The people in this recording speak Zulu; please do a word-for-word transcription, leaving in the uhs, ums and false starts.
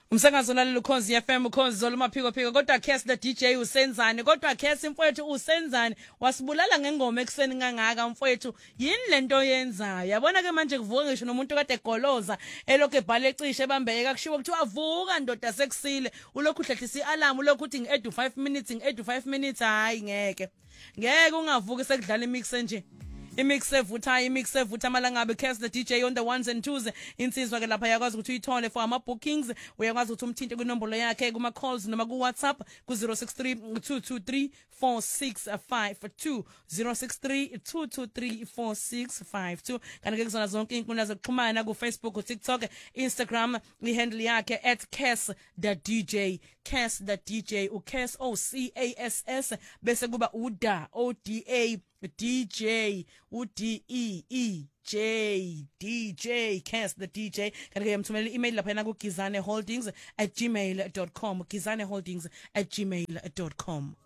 Umsakazo lalela ukhonzi F M ukhonzi zolo maphiko phiko kodwa Cass the D J usenzani kodwa Cass mfowethu usenzani wasibulala ngengoma ekseni kangaka mfowethu yini lento yenzayo yabona ke manje kuvuka ngisho nomuntu kade egoloza elokho ebhale ecishe ebambeka kushiwo kuthiwa vuka ndoda sekusile ulokhu uhlehlisa ialarm ulokhu uthi ngi-edu five minutes ngi-edu five minutes hayi ngeke ngeke ungavuki sekudlala imix nje imix evutha imix evutha malangabe Cass the D J on the ones and twos insizwa ke lapha yakwazi ukuthi uyithole for ama bookings uyakwazi ukuthi umthinte kwinombolo yakhe kuma calls noma ku WhatsApp ku zero six three two two three four six five two zero six three two two three four six five two kanti ke kuzona zonke inkundla zokuxhumana ku Facebook, TikTok, Instagram ihandle yakhe at Cass the D J Cass the D J u Cass O C A S S bese kuba uda O D A D J u D E E J D J Cass the D J kanti ke mthumela email lapha na ku gizane holdings at gmail dot com gizane holdings at gmail dot com.